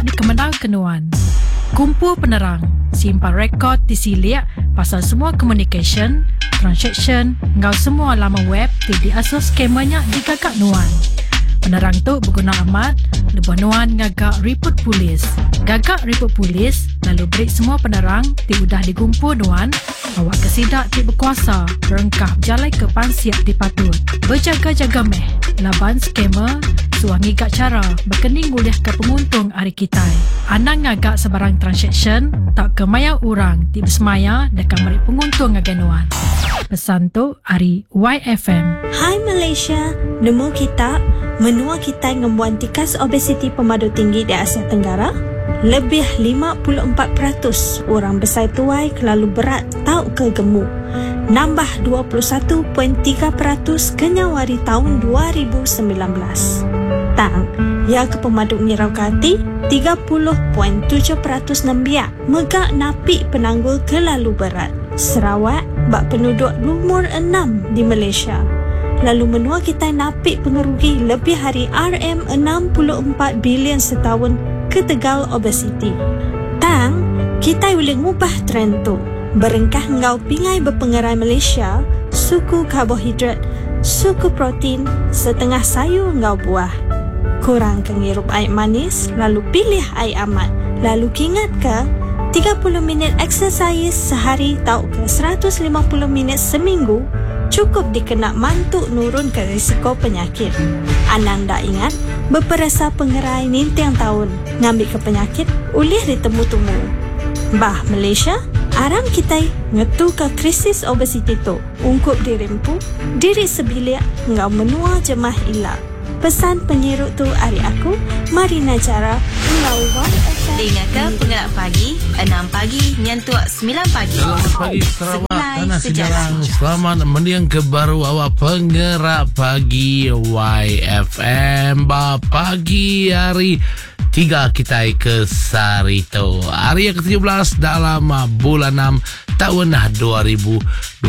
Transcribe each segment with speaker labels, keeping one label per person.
Speaker 1: di Kemedal Kenuan. Kumpul penerang, simpan rekod di siliak pasal semua communication, transaction, ngau semua laman web di asus skemanya di Gagak Nuan. Penerang tu berguna amat, lebuh Nuan ngagak report polis. Gagak report polis, lalu break semua penerang ti udah digumpul Nuan, awak kesidak ti berkuasa, berengkah berjalai ke pansiak ti patut. Berjaga-jaga meh, laban skamer, suangi gak cara, berkening nguliah ke penguntung hari kitai. Anang ngagak sebarang transaction, tak kemaya orang ti bersemaya dekat merik penguntung ngagak Nuan. Pesan tu hari YFM.
Speaker 2: Hai Malaysia, nemu kita menua kita ngembuan tikas obesiti pemadu tinggi di Asia Tenggara. Lebih 54% orang besar tuai kelalu berat tau ke gemuk. Nambah 21.3% kenyawari tahun 2019. Tang, ya ke pemadu ngirau kati 30.7% nembiak megak napi penanggul kelalu berat. Sarawak bak penduduk nomor 6 di Malaysia. Lalu menua kita napik pengerugi lebih hari RM64 bilion setahun ke tegal obesiti. Tang, kita boleh ngubah trend tu. Berengkah ngau pingai berpengerai Malaysia, suku karbohidrat, suku protein, setengah sayur ngau buah. Kurang kengirup air manis, lalu pilih air amat. Lalu ingat ke 30 minit exercise sehari tau ke 150 minit seminggu cukup dikenak mantuk nurun ke risiko penyakit. Ananda ingat, beperasa pengerai nintang tahun ngambil ke penyakit ulih ditemu-temu. Bah Malaysia, aram kita ngetu ke krisis obesiti tu. Ungkup dirimpu, diri sebilik ngau menua jemah ilak. Pesan penyirut tu hari aku, Marina Jara, ngau YFM.
Speaker 3: Dengarkan Penggerak Pagi 6 pagi nyentuh 9 pagi.
Speaker 4: Selamat pagi Sarawak, Tanah Sejarang. Selamat mendiang ke baru awak Penggerak Pagi YFM. Pagi hari 3 kita ke Sarito. Hari yang ke-17 dalam bulan 6 tahun 2026.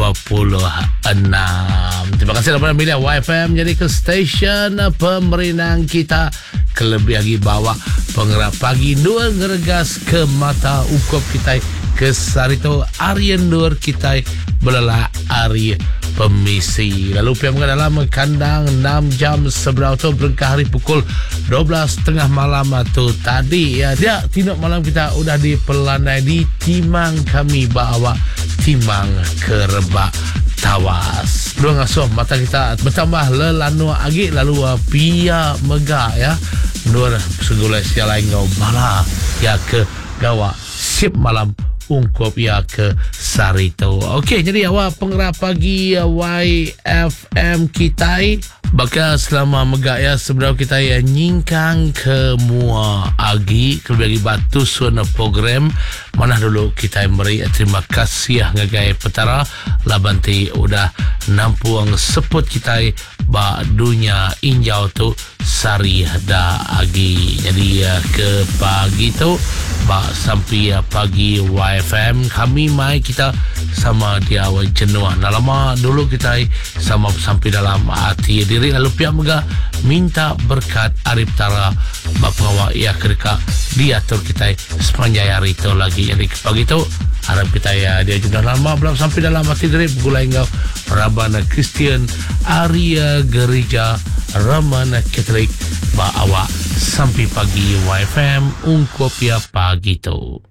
Speaker 4: Terima kasih kepada media YFM jadi ke stesen pemerintah kita. Kelebih lagi bawa Penggerak Pagi dua ngeregas ke mata ukop kita ke Sarito. Arian Nur kita belalah hari pemisi. Lalu pihak dalam kandang 6 jam seberapa tu berengkah hari pukul 12.30 malam tu tadi ya. Dia tindak malam kita udah dipelandai di timang kami bawa timang kerebak tawas. Dua ngasuh mata kita bertambah lelanu agi lalu pia megak ya. Nur segulai siapa lain ngau malah ya ke gawa sip malam ungkop ya ke Sarito. Okey, jadi awak Penggerak Pagi YFM kita bakal selama megak ya sebenarnya kita ya nyingkang ke mua agi kelebih batu suana program mana dulu kita beri terima kasih ngagai petara labanti udah nampuang seput kita ba dunia injau tu sari da agi. Jadi ke pagi tu ba sampai pagi YFM kami mai kita sama dia jenuh. Nah lama dulu kita sama sampai dalam hati diri lalu pihak mega minta berkat Arif Tara bapak ya kereka diatur kita sepanjang hari itu lagi. Jadi pagi itu harap kita ya dia sudah lama belum sampai dalam hati diri gulai engkau Rabana Kristian Arya Gereja Ramana Katolik ba awak sampai pagi YFM ungkop ya pagi tu.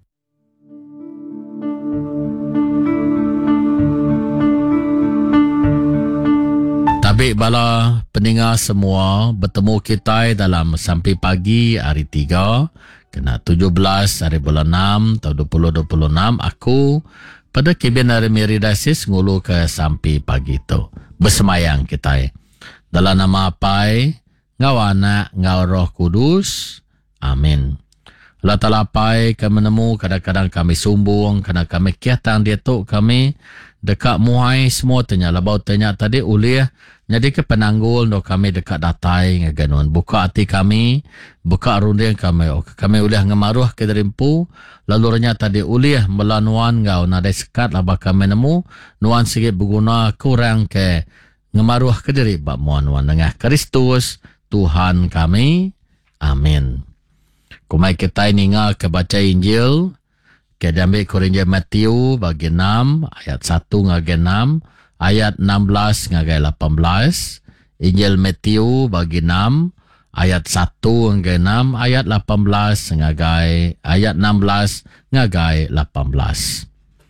Speaker 4: Tabik bala pendengar semua bertemu kita dalam sampai pagi hari 3 kena 17 hari bulan 6 tahun 2026 aku pada Kebin Arimi Ridasis ngulu ke sampai pagi tu bersemayang kita dalam nama Apai ngau anak ngau Roh Kudus amin. Allah Ta'ala Apai kami menemu kadang-kadang kami sumbung kadang kami kiatang dia tu kami dekat muai semua tanya labau tanya tadi uliah jadi ke penanggul do kami dekat datai ngaganuan buka hati kami buka runding kami uliah ngemaruh ke derimpu lalu renya tadi uliah melanuan ngau nadai sekat labah kami nemu nuan sikit berguna kurang ke ngemaruh ke diri bak muan-muan dengan Kristus Tuhan kami amin.
Speaker 5: Kumai kita ninga ke baca Injil, ke diambil Korinja Matthew bagi 6, ayat 1 ngagai 6, ayat 16 ngagai 18. Injil Matthew bagi 6, ayat 1 ngagai 6, ayat 18 ngagai, ayat 16 ngagai 18.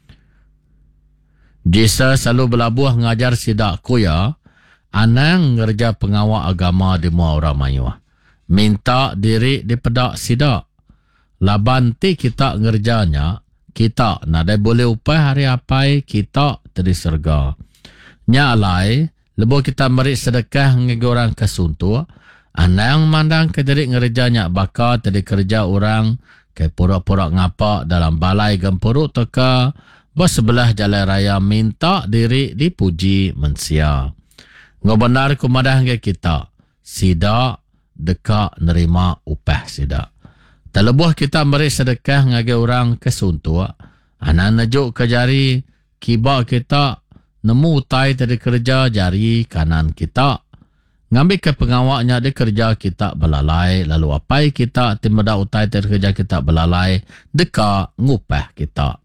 Speaker 5: Jesus selalu berlabuh ngajar sidak kuya, anang ngerja pengawal agama di mua orang mayuah. Minta diri dipedak sidak. Laban ti kita ngerjanya, kita nadai boleh upah hari apai kita teri serga. Nya alai, lebo kita beri sedekah ngegi orang kesuntu, anang mandang ke diri ngerjanya bakal teri kerja orang ke pura-pura ngapa dalam balai gempuruk teka, bersebelah jalan raya minta diri dipuji mensia. Ngobenar kumadah ke kita, sidak dekak nerima upah sidak. Terlebuh kita beri sedekah ngagi orang kesuntu, anak najuk ke jari, kiba kita nemu utai tadi kerja jari kanan kita. Ngambil ke pengawaknya di kerja kita belalai, lalu apai kita timada utai tadi kerja kita belalai, dekak ngupah kita.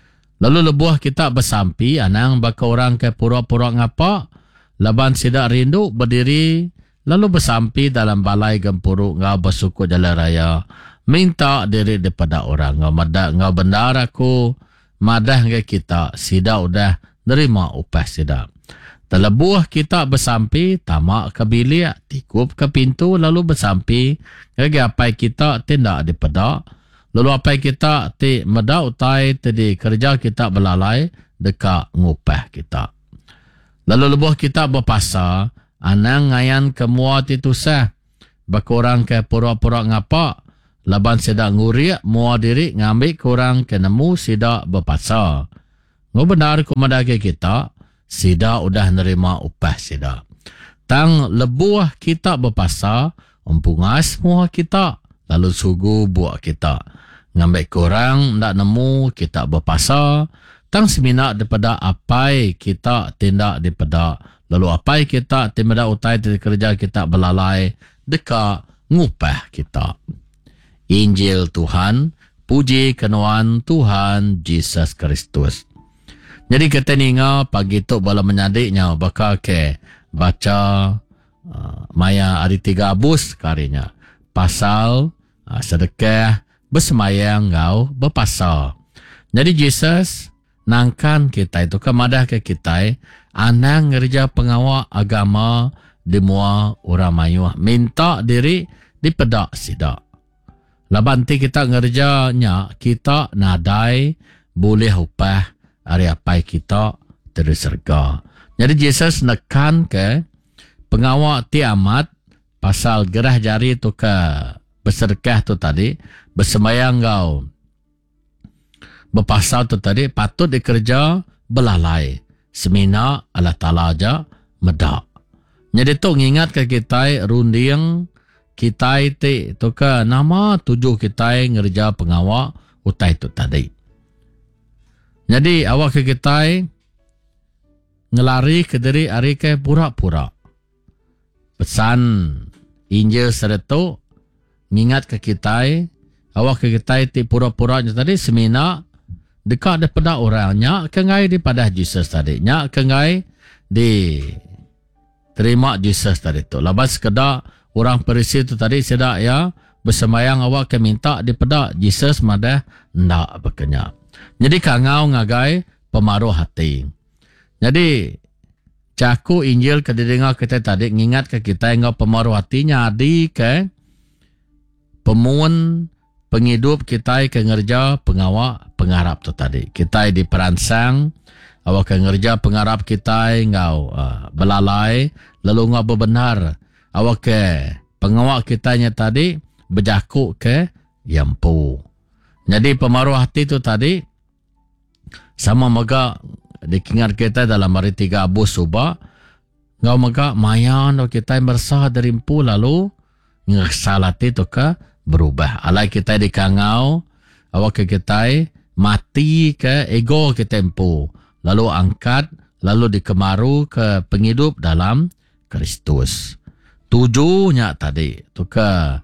Speaker 5: Lalu lebuh kita bersampi, anang baka orang ke pura-pura ngapa, laban sidak rindu berdiri, lalu bersampi dalam balai gempuruk ngau bersuku jalan raya, minta diri daripada orang. Ngau benar aku, madah ke kita, sidak udah nerima upah sidak. Terlebuh kita bersampi, tamak ke bilik, tikup ke pintu, lalu bersampi, ngagi apa kita tindak daripada, lalu apa kita ti meda utai tadi kerja kita belalai dekat ngupah kita. Lalu lebuh kita berpasa, anang ngayan kemua titu sah. Bakorang ke pura-pura ngapa, laban sedak nguriak mua diri ngambil korang ke nemu sidak berpasa. Benar kumada ke kita, sidak udah nerima upah sidak. Tang lebuh kita berpasa, umpungas mua kita, lalu sugu buat kita. Ngambil korang ndak nemu kita berpasa, tang seminak daripada apai kita tindak daripada, lalu apai kita timada utai dari kerja kita belalai dekat ngupah kita. Injil Tuhan, puji kenuan Tuhan Yesus Kristus. Jadi kita ninga pagi tu bala menyadiknya bakal ke baca maya hari 3 Agustus karinya. Pasal sedekah bersemayang ngau berpasa. Jadi Jesus nangkan kita itu kemadah ke kita anang ngerja pengawal agama di mua orang mayuah. Minta diri dipedak sidak. Laban ti kita ngerjanya kita nadai boleh upah hari apai kita terserga. Jadi Jesus nekan ke pengawal ti amat pasal gerah jari tu ke bersedekah tu tadi, bersemayang kau berpasal tu tadi patut dikerja belalai. Semina Allah Ta'ala aja medak. Jadi tu ngingat ke kita runding kita itu tu ke nama tujuh kita ngerja pengawal utai tu tadi. Jadi awak ke kita ngelari ke diri hari ke pura-pura. Pesan Injil seretu ngingat ke kita awak ke kita ti pura-pura tadi semina dekat daripada orangnya kengai daripada Jesus tadi. Nyak kengai di terima Jesus tadi tu. Lepas sekedar orang Parisi tu tadi sedak ya bersemayang awak ke minta daripada Jesus madah ndak berkenyak. Jadi kangau ngagai pemaruh hati. Jadi caku Injil ke didengar kita tadi ngingat ke kita ngau pemaruh hatinya di ke pemun penghidup kita ke ngerja pengawak pengharap tu tadi. Kita diperansang awak ke ngerja pengharap kita ngau belalai lalu ngau bebenar awak ke pengawak kitanya tadi berjakuk ke yampu. Jadi pemaruh hati tu tadi sama mega dikingat kita dalam hari 3 Agustus subah ngau mega mayan kita bersah dari empu lalu ngasalati tu ke berubah. Alai kita dikangau awak ke kita mati ke ego kita empu lalu angkat lalu dikemaru ke penghidup dalam Kristus. Tujuhnya tadi tu ke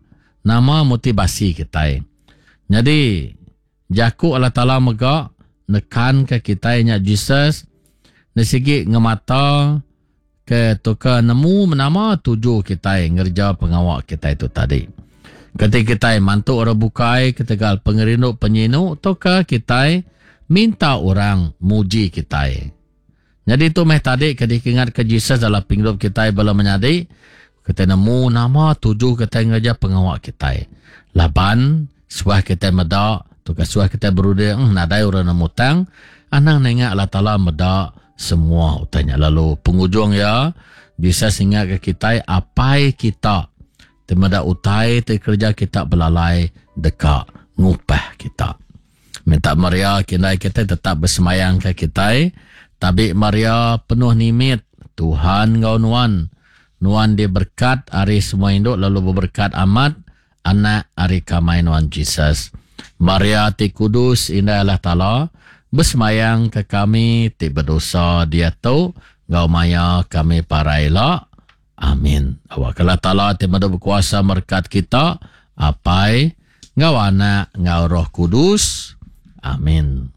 Speaker 5: nama motivasi kita. Jadi jaku Allah Ta'ala megak nekan ke kita nya Jesus nesigi ngemata ke toka nemu menama tuju kita ngerja pengawak kita itu tadi. Ketika kita mantuk orang bukai ketegal pengerinduk penyinuk toka kita minta orang muji kita. Jadi itu meh tadi ketika ingat ke Jesus dalam pingrup kita belum menyadi kita nemu nama tuju kita ngerja pengawak kita. Laban suah kita medak toka suah kita berudang nadai orang namutang anang nengak Allah Ta'ala medak semua utanya. Lalu penghujung ya Jesus ingat ke kita apa kita temada utai kerja kita belalai dekat ngupah kita. Minta Maria kinai kita tetap bersemayang ke kita. Tapi Maria penuh nimit Tuhan ngau nuan. Nuan dia berkat hari semua induk lalu berberkat amat anak hari kamai nuan Jesus. Maria ti kudus indah Allah Ta'ala bersemayang ke kami ti berdosa dia tahu ngau maya kami paraila. Amin. Awak Allah Ta'ala ti mada berkuasa berkat kita apai ngau anak ngau roh kudus. Amin.